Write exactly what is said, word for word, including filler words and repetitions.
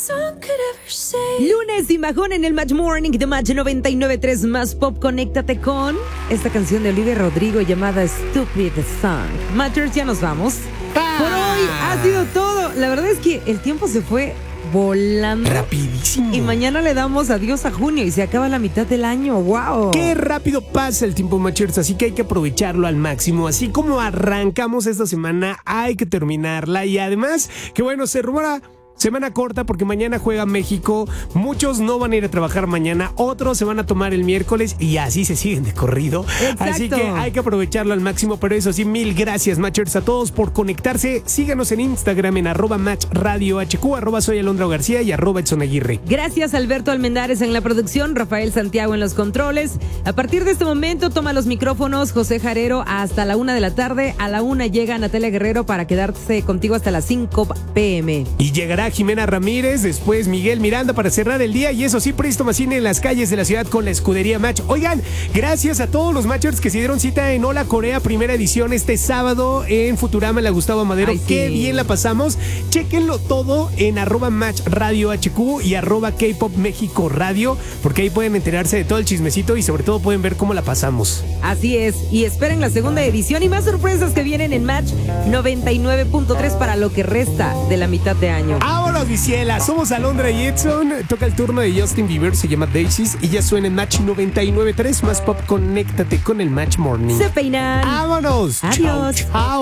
Lunes y Majón en el Match Morning de Match noventa y nueve punto tres más Pop. Conéctate con esta canción de Olivia Rodrigo llamada Stupid Song. Matchers, ya nos vamos. Ah. Por hoy ha sido todo. La verdad es que el tiempo se fue volando. Rapidísimo. Y mañana le damos adiós a junio y se acaba la mitad del año. ¡Wow! Qué rápido pasa el tiempo, Matchers, así que hay que aprovecharlo al máximo. Así como arrancamos esta semana, hay que terminarla. Y además, que bueno, se rumora semana corta porque mañana juega México. Muchos no van a ir a trabajar mañana, otros se van a tomar el miércoles y así se siguen de corrido. Exacto. Así que hay que aprovecharlo al máximo. Pero eso sí, mil gracias, Matchers, a todos por conectarse. Síganos en Instagram en arroba Match Radio H Q, arroba soy Alondra García y arroba Edson Aguirre. Gracias, Alberto Almendares en la producción, Rafael Santiago en los controles. A partir de este momento toma los micrófonos José Jarero hasta la una de la tarde. A la una llega Natalia Guerrero para quedarse contigo hasta las cinco pm. Y llegará Jimena Ramírez, después Miguel Miranda para cerrar el día. Y eso sí, Presto Macine en las calles de la ciudad con la escudería Match. Oigan, gracias a todos los Matchers que se dieron cita en Hola Corea, primera edición este sábado en Futurama, en la Gustavo Madero. Ay, sí. Qué bien la pasamos. Chéquenlo todo en arroba Match Radio H Q y arroba K-Pop México Radio, porque ahí pueden enterarse de todo el chismecito y sobre todo pueden ver cómo la pasamos. Así es, y esperen la segunda edición y más sorpresas que vienen en Match noventa y nueve punto tres para lo que resta de la mitad de año. Vámonos, Visiela, somos Alondra y Edson. Toca el turno de Justin Bieber, se llama Daisies y ya suena en Match noventa y nueve punto tres más Pop. Conéctate con el Match Morning. Se peinan. Vámonos. Adiós. Chao, chao.